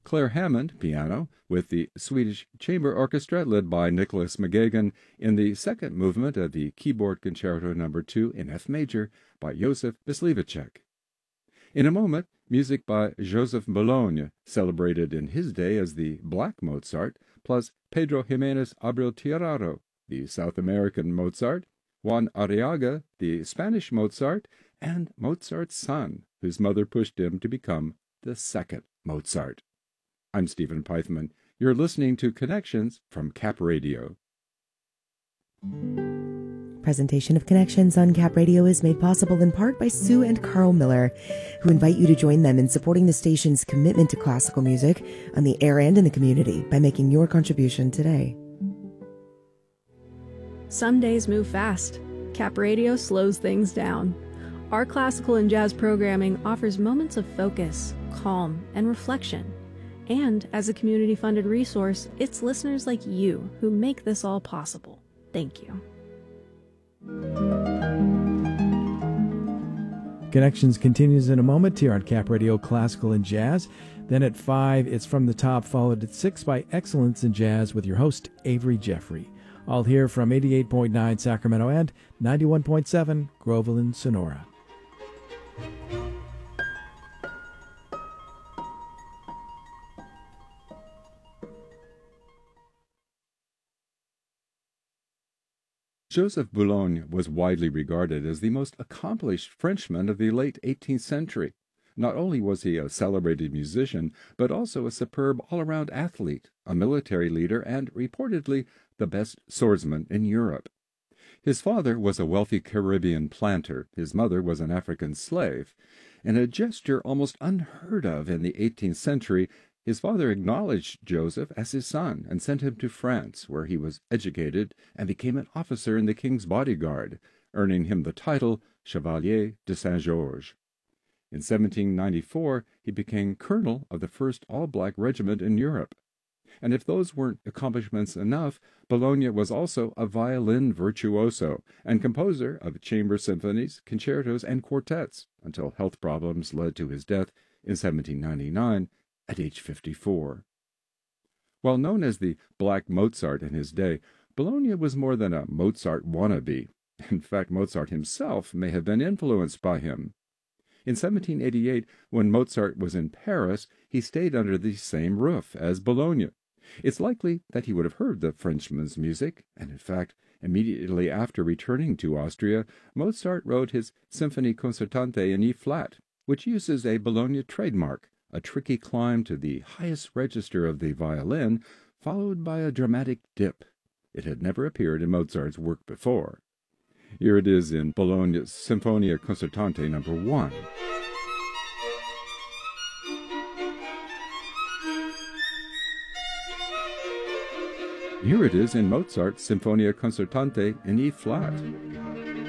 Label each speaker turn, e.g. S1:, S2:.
S1: Claire Hammond, piano, with the Swedish Chamber Orchestra led by Nicholas McGagan in the second movement of the Keyboard Concerto No. 2 in F major by Joseph Myslivacek. In a moment, music by Joseph Bologne, celebrated in his day as the Black Mozart, plus Pedro Jimenez Abril Tirado, the South American Mozart, Juan Arriaga, the Spanish Mozart, and Mozart's son, whose mother pushed him to become the second Mozart. I'm Stephen Peithman. You're listening to Connections from Cap Radio.
S2: Presentation of Connections on Cap Radio is made possible in part by Sue and Carl Miller, who invite you to join them in supporting the station's commitment to classical music on the air and in the community by making your contribution today.
S3: Some days move fast. Cap Radio slows things down. Our classical and jazz programming offers moments of focus, calm, and reflection. And as a community-funded resource, it's listeners like you who make this all possible. Thank you.
S4: Connections continues in a moment here on Cap Radio Classical and Jazz. Then at 5, it's From the Top, followed at 6 by Excellence in Jazz with your host, Avery Jeffrey. All here from 88.9 Sacramento and 91.7 Groveland, Sonora.
S1: Joseph Boulogne was widely regarded as the most accomplished Frenchman of the late 18th century. Not only was he a celebrated musician, but also a superb all-around athlete, a military leader, and, reportedly, the best swordsman in Europe. His father was a wealthy Caribbean planter. His mother was an African slave. In a gesture almost unheard of in the 18th century, his father acknowledged Joseph as his son and sent him to France, where he was educated and became an officer in the king's bodyguard, earning him the title Chevalier de Saint-Georges. In 1794, he became colonel of the first all-black regiment in Europe. And if those weren't accomplishments enough, Bologna was also a violin virtuoso and composer of chamber symphonies, concertos, and quartets, until health problems led to his death in 1799 at age 54. While known as the Black Mozart in his day, Bologna was more than a Mozart wannabe. In fact, Mozart himself may have been influenced by him. In 1788, when Mozart was in Paris, he stayed under the same roof as Bologna. It's likely that he would have heard the Frenchman's music, and in fact, immediately after returning to Austria, Mozart wrote his Symphonie Concertante in E-flat, which uses a Bologna trademark, a tricky climb to the highest register of the violin, followed by a dramatic dip. It had never appeared in Mozart's work before. Here it is in Bologna's Sinfonia Concertante No. 1. Here it is in Mozart's Sinfonia Concertante in E-flat.